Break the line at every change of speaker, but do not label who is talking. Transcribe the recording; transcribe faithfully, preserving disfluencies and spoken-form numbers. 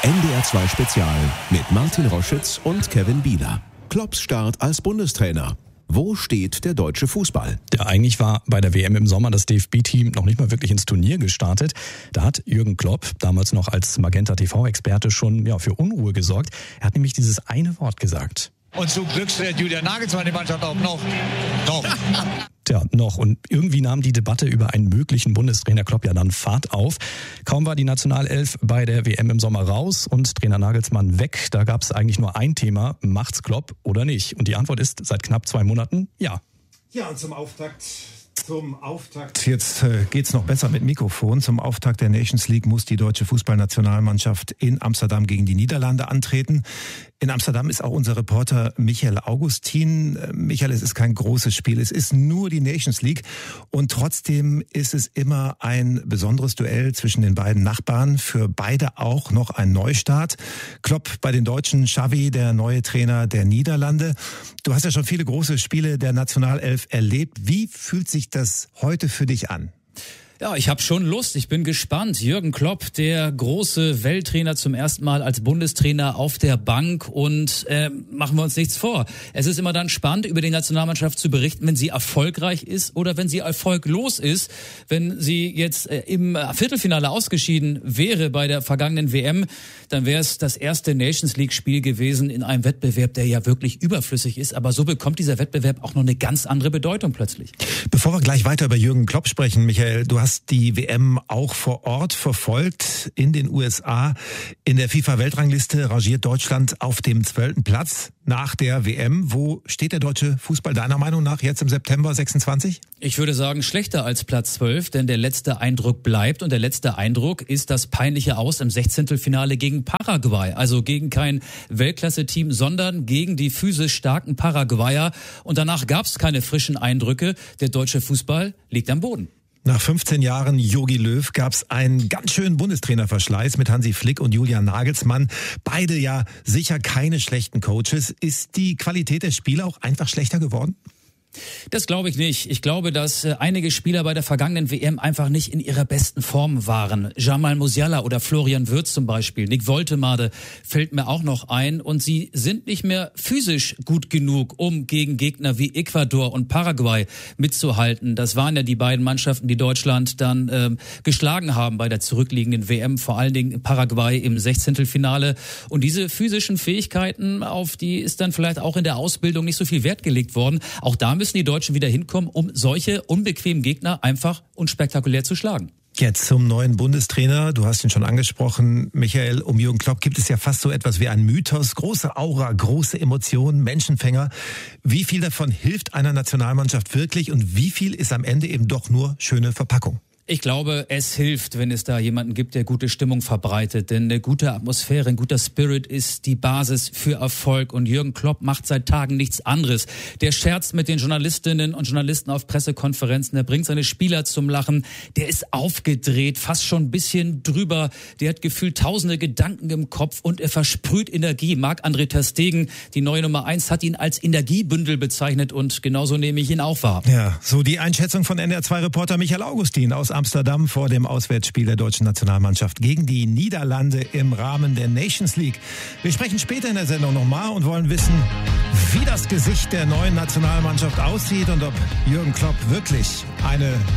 N D R zwei Spezial mit Martin Roschitz und Kevin Bieler. Klopps Start als Bundestrainer. Wo steht der deutsche Fußball?
Ja, eigentlich war bei der W M im Sommer das D F B-Team noch nicht mal wirklich ins Turnier gestartet. Da hat Jürgen Klopp, damals noch als Magenta T V-Experte, schon ja, für Unruhe gesorgt. Er hat nämlich dieses eine Wort gesagt.
Und zum Glück stellt Julian Nagelsmann die Mannschaft auch noch. Noch.
Tja, noch. Und irgendwie nahm die Debatte über einen möglichen Bundestrainer Klopp ja dann Fahrt auf. Kaum war die Nationalelf bei der W M im Sommer raus und Trainer Nagelsmann weg. Da gab es eigentlich nur ein Thema: Macht's Klopp oder nicht? Und die Antwort ist seit knapp zwei Monaten ja.
Ja, und zum Auftakt... Zum Auftakt. Jetzt äh, geht's noch besser mit Mikrofon. Zum Auftakt der Nations League muss die deutsche Fußballnationalmannschaft in Amsterdam gegen die Niederlande antreten. In Amsterdam ist auch unser Reporter Michael Augustin. Äh, Michael, es ist kein großes Spiel. Es ist nur die Nations League. Und trotzdem ist es immer ein besonderes Duell zwischen den beiden Nachbarn. Für beide auch noch ein Neustart. Klopp bei den Deutschen, Xavi, der neue Trainer der Niederlande. Du hast ja schon viele große Spiele der Nationalelf erlebt. Wie fühlt sich das heute für dich an?
Ja, ich habe schon Lust, ich bin gespannt. Jürgen Klopp, der große Welttrainer, zum ersten Mal als Bundestrainer auf der Bank. Und äh, machen wir uns nichts vor. Es ist immer dann spannend, über die Nationalmannschaft zu berichten, wenn sie erfolgreich ist oder wenn sie erfolglos ist. Wenn sie jetzt äh, im Viertelfinale ausgeschieden wäre bei der vergangenen W M, dann wäre es das erste Nations-League-Spiel gewesen in einem Wettbewerb, der ja wirklich überflüssig ist. Aber so bekommt dieser Wettbewerb auch noch eine ganz andere Bedeutung plötzlich.
Bevor wir gleich weiter über Jürgen Klopp sprechen, Michael, du hast die W M auch vor Ort verfolgt in den U S A. In der FIFA-Weltrangliste rangiert Deutschland auf dem zwölften Platz nach der W M. Wo steht der deutsche Fußball deiner Meinung nach jetzt im September sechsundzwanzig?
Ich würde sagen, schlechter als Platz zwölf, denn der letzte Eindruck bleibt. Und der letzte Eindruck ist das peinliche Aus im Sechzehntelfinale gegen Paraguay. Also gegen kein Weltklasse-Team, sondern gegen die physisch starken Paraguayer. Und danach gab es keine frischen Eindrücke. Der deutsche Fußball liegt am Boden.
Nach fünfzehn Jahren Jogi Löw gab es einen ganz schönen Bundestrainerverschleiß mit Hansi Flick und Julian Nagelsmann. Beide ja sicher keine schlechten Coaches. Ist die Qualität der Spieler auch einfach schlechter geworden?
Das glaube ich nicht. Ich glaube, dass äh, einige Spieler bei der vergangenen W M einfach nicht in ihrer besten Form waren. Jamal Musiala oder Florian Wirtz zum Beispiel. Nick Woltemade fällt mir auch noch ein. Und sie sind nicht mehr physisch gut genug, um gegen Gegner wie Ecuador und Paraguay mitzuhalten. Das waren ja die beiden Mannschaften, die Deutschland dann ähm, geschlagen haben bei der zurückliegenden W M. Vor allen Dingen Paraguay im Sechzehntelfinale. Und diese physischen Fähigkeiten, auf die ist dann vielleicht auch in der Ausbildung nicht so viel Wert gelegt worden. Auch da müssen die Deutschen wieder hinkommen, um solche unbequemen Gegner einfach und spektakulär zu schlagen.
Jetzt zum neuen Bundestrainer. Du hast ihn schon angesprochen, Michael. Um Jürgen Klopp gibt es ja fast so etwas wie einen Mythos. Große Aura, große Emotionen, Menschenfänger. Wie viel davon hilft einer Nationalmannschaft wirklich und wie viel ist am Ende eben doch nur schöne Verpackung?
Ich glaube, es hilft, wenn es da jemanden gibt, der gute Stimmung verbreitet. Denn eine gute Atmosphäre, ein guter Spirit ist die Basis für Erfolg. Und Jürgen Klopp macht seit Tagen nichts anderes. Der scherzt mit den Journalistinnen und Journalisten auf Pressekonferenzen. Der bringt seine Spieler zum Lachen. Der ist aufgedreht, fast schon ein bisschen drüber. Der hat gefühlt tausende Gedanken im Kopf und er versprüht Energie. Marc-André ter Stegen, die neue Nummer eins, hat ihn als Energiebündel bezeichnet. Und genauso nehme ich ihn auch wahr.
Ja, so die Einschätzung von N D R zwei Reporter Michael Augustin aus Amsterdam vor dem Auswärtsspiel der deutschen Nationalmannschaft gegen die Niederlande im Rahmen der Nations League. Wir sprechen später in der Sendung nochmal und wollen wissen, wie das Gesicht der neuen Nationalmannschaft aussieht und ob Jürgen Klopp wirklich eine